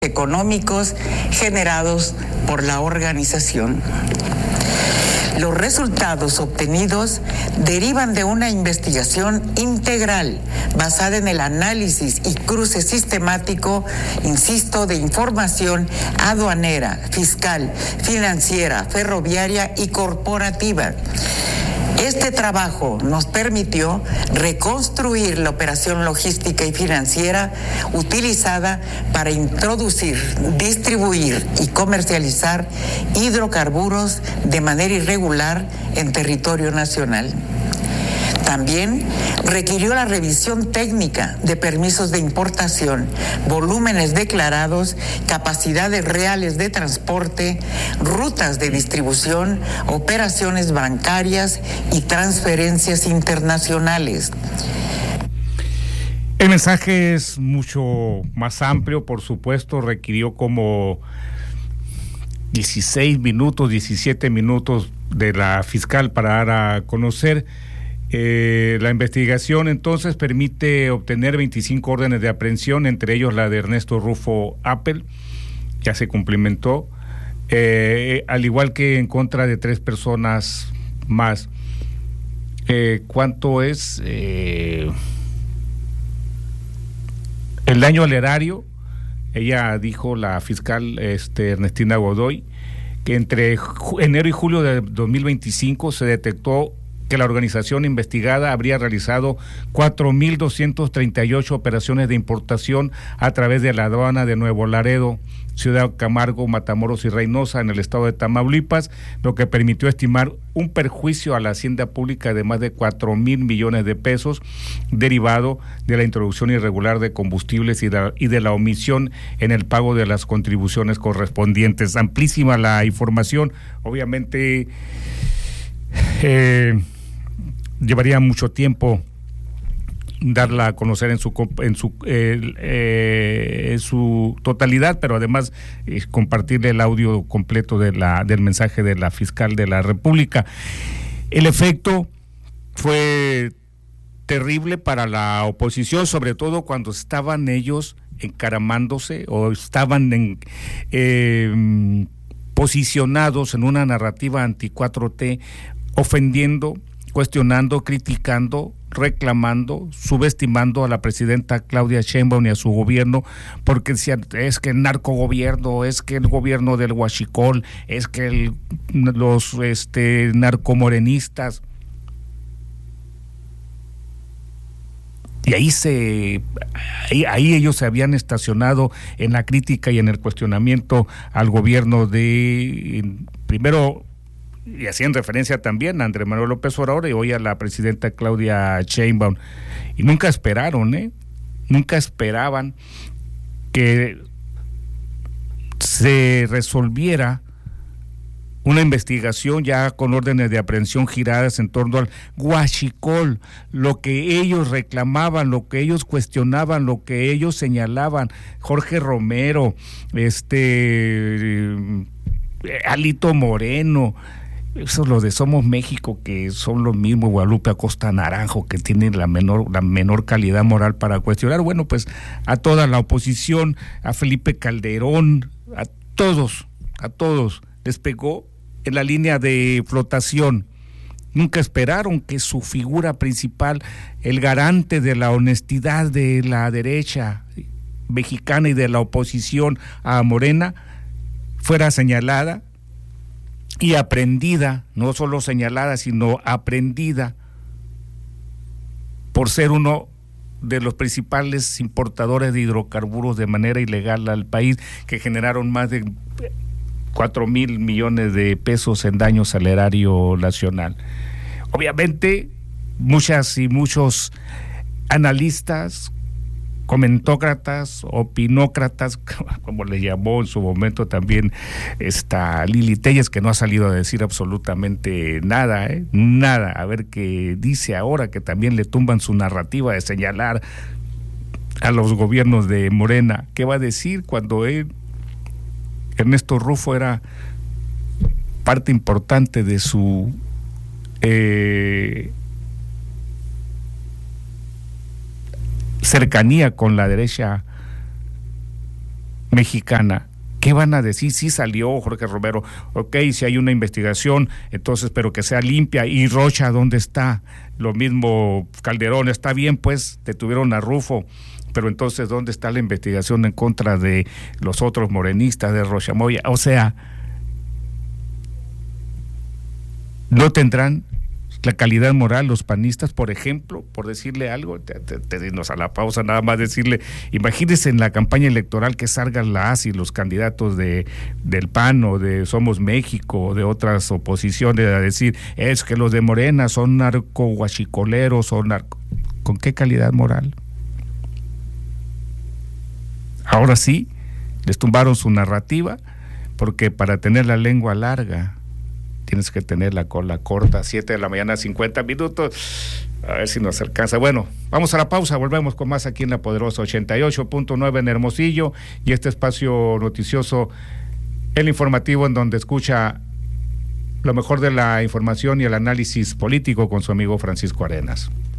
económicos generados por la organización. Los resultados obtenidos derivan de una investigación integral basada en el análisis y cruce sistemático, insisto, de información aduanera, fiscal, financiera, ferroviaria y corporativa. Este trabajo nos permitió reconstruir la operación logística y financiera utilizada para introducir, distribuir y comercializar hidrocarburos de manera irregular en territorio nacional. También requirió la revisión técnica de permisos de importación, volúmenes declarados, capacidades reales de transporte, rutas de distribución, operaciones bancarias y transferencias internacionales. El mensaje es mucho más amplio, por supuesto, requirió como 16 minutos, 17 minutos de la fiscal para dar a conocer. La investigación entonces permite obtener 25 órdenes de aprehensión, entre ellos la de Ernesto Rufo Appel, ya se cumplimentó, al igual que en contra de 3 personas más. ¿Cuánto es el daño al erario? Ella dijo, la fiscal Ernestina Godoy, que entre enero y julio de 2025 se detectó que la organización investigada habría realizado 4,238 operaciones de importación a través de la aduana de Nuevo Laredo, Ciudad Camargo, Matamoros y Reynosa en el estado de Tamaulipas, lo que permitió estimar un perjuicio a la hacienda pública de más de 4,000 millones de pesos derivado de la introducción irregular de combustibles y de la omisión en el pago de las contribuciones correspondientes. Amplísima la información, obviamente llevaría mucho tiempo darla a conocer en su totalidad, pero además compartirle el audio completo del mensaje de la fiscal de la República. El efecto fue terrible para la oposición, sobre todo cuando estaban ellos encaramándose o estaban posicionados en una narrativa anti-4T, ofendiendo, cuestionando, criticando, reclamando, subestimando a la presidenta Claudia Sheinbaum y a su gobierno, porque decían, es que el narcogobierno, es que el gobierno del huachicol, es que los narcomorenistas. Y ahí ellos se habían estacionado en la crítica y en el cuestionamiento al gobierno primero, y hacían referencia también a Andrés Manuel López Obrador y hoy a la presidenta Claudia Sheinbaum, y nunca esperaban que se resolviera una investigación ya con órdenes de aprehensión giradas en torno al huachicol, lo que ellos reclamaban, lo que ellos cuestionaban, lo que ellos señalaban. Jorge Romero, Alito Moreno, eso es lo de Somos México, que son los mismos, Guadalupe Acosta Naranjo, que tienen la menor calidad moral para cuestionar. Bueno, pues a toda la oposición, a Felipe Calderón, a todos les pegó en la línea de flotación. Nunca esperaron que su figura principal, el garante de la honestidad de la derecha mexicana y de la oposición a Morena, fuera señalada y aprendida, no solo señalada, sino aprendida por ser uno de los principales importadores de hidrocarburos de manera ilegal al país, que generaron más de 4,000 millones de pesos en daños al erario nacional. Obviamente, muchas y muchos analistas, comentócratas, opinócratas, como le llamó en su momento también Lili Téllez, que no ha salido a decir absolutamente nada, nada, a ver qué dice ahora, que también le tumban su narrativa de señalar a los gobiernos de Morena. ¿Qué va a decir cuando Ernesto Rufo era parte importante de su cercanía con la derecha mexicana, ¿qué van a decir? Sí salió Jorge Romero, ok, si hay una investigación, entonces, pero que sea limpia. ¿Y Rocha dónde está? Lo mismo Calderón, está bien, pues, detuvieron a Rufo, pero entonces, ¿dónde está la investigación en contra de los otros morenistas, de Rocha Moya? O sea, ¿no tendrán la calidad moral los panistas, por ejemplo, por decirle algo? Te dinos a la pausa, nada más decirle, imagínense en la campaña electoral que salgan las y los candidatos del PAN o de Somos México o de otras oposiciones a decir, es que los de Morena son narco-guachicoleros o narco. ¿Con qué calidad moral? Ahora sí, les tumbaron su narrativa, porque para tener la lengua larga tienes que tener la cola corta. 7 de la mañana, 50 minutos. A ver si nos alcanza. Bueno, vamos a la pausa, volvemos con más aquí en La Poderosa 88.9 en Hermosillo, y este espacio noticioso, el informativo, en donde escucha lo mejor de la información y el análisis político con su amigo Francisco Arenas.